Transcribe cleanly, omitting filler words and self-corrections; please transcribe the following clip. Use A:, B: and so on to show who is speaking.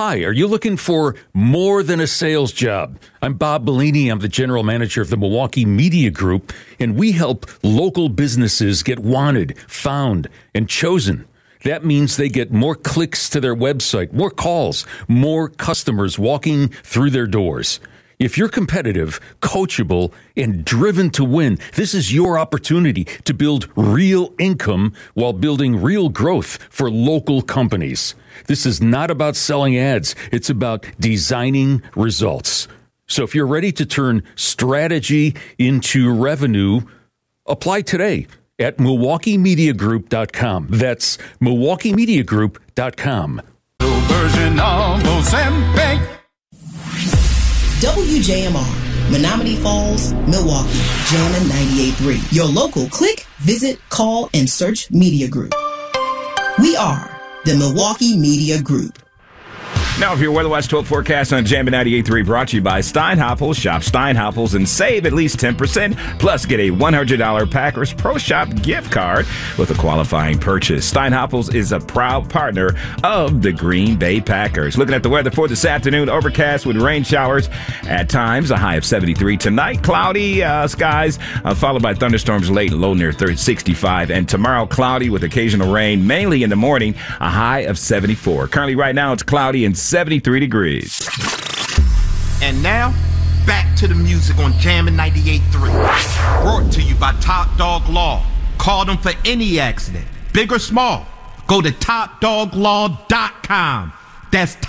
A: Hi, are you looking for more than a sales job? I'm Bob Bellini. I'm the general manager of the Milwaukee Media Group, and we help local businesses get wanted, found, and chosen. That means they get more clicks to their website, more calls, more customers walking through their doors. If you're competitive, coachable, and driven to win, this is your opportunity to build real income while building real growth for local companies. This is not about selling ads. It's about designing results. So if you're ready to turn strategy into revenue, apply today at MilwaukeeMediaGroup.com. That's MilwaukeeMediaGroup.com.
B: Version of Ozempic.
C: WJMR, Menominee Falls, Milwaukee, Jammin' 98.3. Your local click, visit, call, and search media group. We are the Milwaukee Media Group.
D: Now, for your Weather Watch 12 forecast on Jammin' 98.3, brought to you by Steinhoppels. Shop Steinhoppels and save at least 10%. Plus, get a $100 Packers Pro Shop gift card with a qualifying purchase. Steinhoppels is a proud partner of the Green Bay Packers. Looking at the weather for this afternoon, overcast with rain showers at times, a high of 73. Tonight, cloudy skies, followed by thunderstorms late, low near 65. And tomorrow, cloudy with occasional rain, mainly in the morning, a high of 74. Currently, right now, it's cloudy and 73 degrees.
E: And now, back to the music on Jammin' 98.3. Brought to you by Top Dog Law. Call them for any accident, big or small. Go to TopDogLaw.com. That's